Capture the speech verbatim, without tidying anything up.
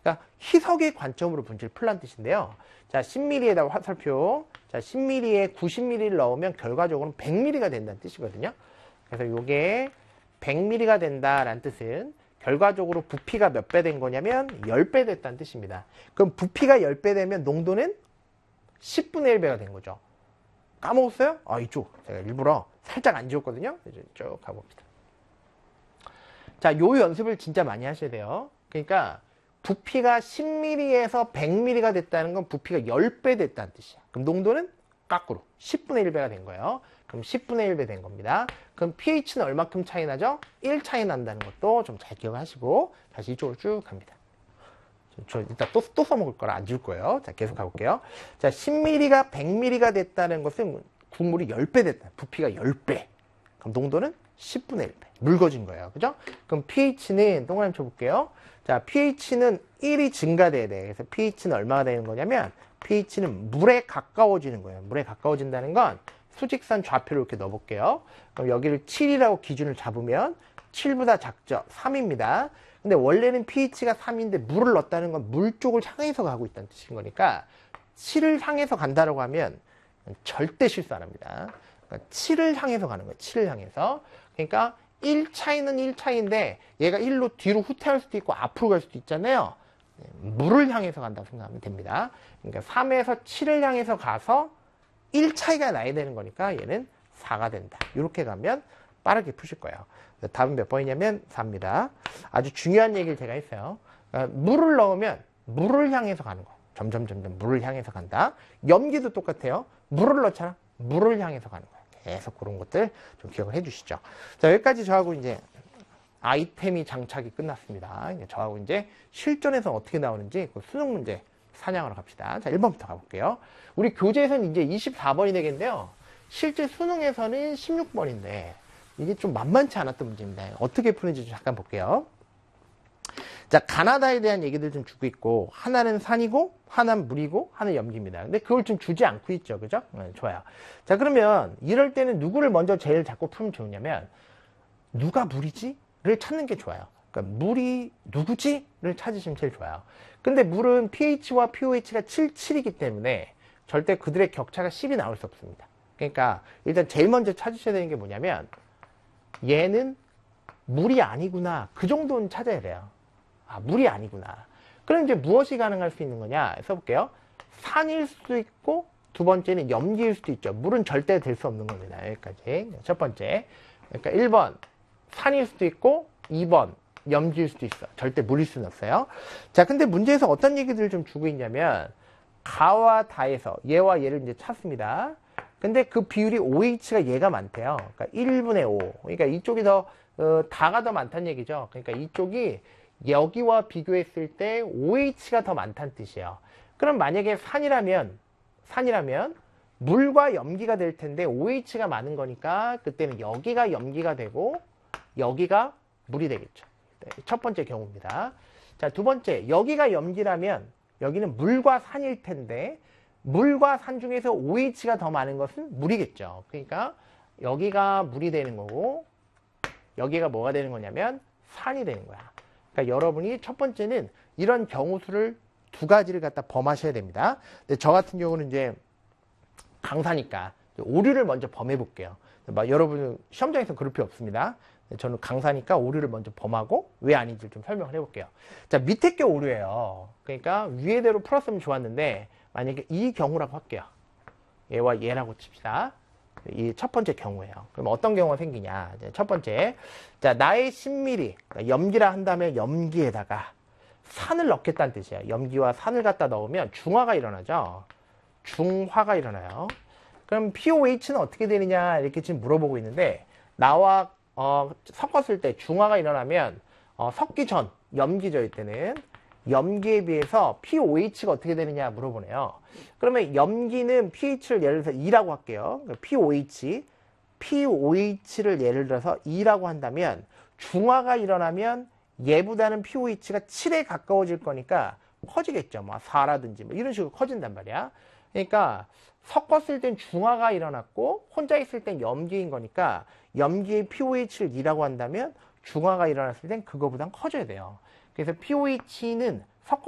그러니까 희석의 관점으로 문제를 풀란 뜻인데요. 자, 십 밀리미터에다가 화살표. 자, 십 밀리미터에 구십 밀리미터를 넣으면 결과적으로는 백 밀리미터가 된다는 뜻이거든요. 그래서 요게 백 밀리미터가 된다라는 뜻은 결과적으로 부피가 몇 배 된 거냐면 십 배 됐다는 뜻입니다. 그럼 부피가 십 배 되면 농도는 십분의 일 배가 된 거죠. 까먹었어요? 아, 이쪽. 제가 일부러 살짝 안 지웠거든요. 이제 쭉 가봅니다. 자, 요 연습을 진짜 많이 하셔야 돼요. 그러니까 부피가 십 밀리미터에서 백 밀리미터가 됐다는 건 부피가 십 배 됐다는 뜻이야. 그럼 농도는 거꾸로 십분의 일 배가 된 거예요. 그럼 십분의 일 배 된 겁니다. 그럼 pH는 얼마큼 차이 나죠? 일 차이 난다는 것도 좀 잘 기억하시고 다시 이쪽으로 쭉 갑니다. 저 이따 또, 또 써먹을 거라 안 지울 거예요. 자, 계속 가볼게요. 자, 십 밀리미터가 백 밀리미터가 됐다는 것은 국물이 십 배 됐다. 부피가 십 배. 그럼 농도는 십분의 일 배. 묽어진 거예요. 그죠? 그럼 pH는 동그라미 쳐볼게요. 자, pH는 일이 증가돼야 돼. 그래서 pH는 얼마가 되는 거냐면 pH는 물에 가까워지는 거예요. 물에 가까워진다는 건 수직선 좌표를 이렇게 넣어볼게요. 그럼 여기를 칠이라고 기준을 잡으면 칠보다 작죠? 삼입니다. 근데 원래는 pH가 삼인데 물을 넣었다는 건 물 쪽을 향해서 가고 있다는 뜻인 거니까 칠을 향해서 간다고 하면 절대 실수 안 합니다. 그러니까 칠을 향해서 가는 거예요. 칠을 향해서. 그러니까 일 차이는 일 차이인데 얘가 일로 뒤로 후퇴할 수도 있고 앞으로 갈 수도 있잖아요. 물을 향해서 간다고 생각하면 됩니다. 그러니까 삼에서 칠을 향해서 가서 일 차이가 나야 되는 거니까 얘는 사가 된다. 이렇게 가면 빠르게 푸실 거예요. 답은 몇 번이냐면 사입니다. 아주 중요한 얘기를 제가 했어요. 그러니까 물을 넣으면 물을 향해서 가는 거. 점점 점점 물을 향해서 간다. 염기도 똑같아요. 물을 넣잖아. 물을 향해서 가는 거예요. 계속 그런 것들 좀 기억을 해 주시죠. 자, 여기까지 저하고 이제 아이템이 장착이 끝났습니다. 이제 저하고 이제 실전에서 어떻게 나오는지 그 수능 문제 사냥하러 갑시다. 자, 일 번부터 가볼게요. 우리 교재에서는 이제 이십사 번이 되겠는데요. 실제 수능에서는 십육 번인데 이게 좀 만만치 않았던 문제입니다. 어떻게 푸는지 좀 잠깐 볼게요. 자, 가나다에 대한 얘기들 좀 주고 있고 하나는 산이고 하나는 물이고 하나는 염기입니다. 근데 그걸 좀 주지 않고 있죠. 그죠? 네, 좋아요. 자, 그러면 이럴 때는 누구를 먼저 제일 잡고 풀면 좋으냐면 누가 물이지? 를 찾는 게 좋아요. 그러니까 물이 누구지? 를 찾으시면 제일 좋아요. 근데 물은 pH와 pOH가 칠, 칠이기 때문에 절대 그들의 격차가 십이 나올 수 없습니다. 그러니까 일단 제일 먼저 찾으셔야 되는 게 뭐냐면 얘는 물이 아니구나. 그 정도는 찾아야 돼요. 아, 물이 아니구나. 그럼 이제 무엇이 가능할 수 있는 거냐? 써볼게요. 산일 수도 있고 두 번째는 염기일 수도 있죠. 물은 절대 될 수 없는 겁니다. 여기까지. 첫 번째. 그러니까 일 번 산일 수도 있고 이 번 염기일 수도 있어. 절대 물일 수는 없어요. 자, 근데 문제에서 어떤 얘기들을 좀 주고 있냐면 가와 다에서 얘와 얘를 이제 찾습니다. 근데 그 비율이 오에이치가 얘가 많대요. 그러니까 일분의 오. 그러니까 이쪽이 더 어, 다가 더 많다는 얘기죠. 그러니까 이쪽이 여기와 비교했을 때 오에이치가 더 많다는 뜻이에요. 그럼 만약에 산이라면 산이라면 물과 염기가 될 텐데 오에이치가 많은 거니까 그때는 여기가 염기가 되고 여기가 물이 되겠죠. 첫 번째 경우입니다. 자, 두 번째, 여기가 염기라면 여기는 물과 산일 텐데 물과 산 중에서 오에이치가 더 많은 것은 물이겠죠. 그러니까 여기가 물이 되는 거고 여기가 뭐가 되는 거냐면 산이 되는 거야. 그러니까 여러분이 첫 번째는 이런 경우수를 두 가지를 갖다 범하셔야 됩니다. 근데 저 같은 경우는 이제 강사니까 오류를 먼저 범해 볼게요. 여러분은 시험장에서 그럴 필요 없습니다. 저는 강사니까 오류를 먼저 범하고 왜 아닌지 좀 설명을 해볼게요. 자, 밑에 게 오류예요. 그러니까 위에대로 풀었으면 좋았는데 만약에 이 경우라고 할게요. 얘와 얘라고 칩시다. 이 첫 번째 경우예요. 그럼 어떤 경우가 생기냐? 첫 번째, 자, 나의 십 밀리미터 그러니까 염기라 한다면 염기에다가 산을 넣겠다는 뜻이에요. 염기와 산을 갖다 넣으면 중화가 일어나죠. 중화가 일어나요. 그럼 pOH는 어떻게 되느냐 이렇게 지금 물어보고 있는데 나와 어, 섞었을 때 중화가 일어나면 어, 섞기 전 염기저일 때는 염기에 비해서 pOH가 어떻게 되느냐 물어보네요. 그러면 염기는 pH를 예를 들어서 이라고 할게요. pOH, pOH를 예를 들어서 이라고 한다면 중화가 일어나면 얘보다는 pOH가 칠에 가까워질 거니까 커지겠죠. 뭐 사라든지 뭐 이런 식으로 커진단 말이야. 그러니까 섞었을 땐 중화가 일어났고 혼자 있을 땐 염기인 거니까 염기의 pOH를 이라고 한다면 중화가 일어났을 땐 그거보단 커져야 돼요. 그래서 pOH는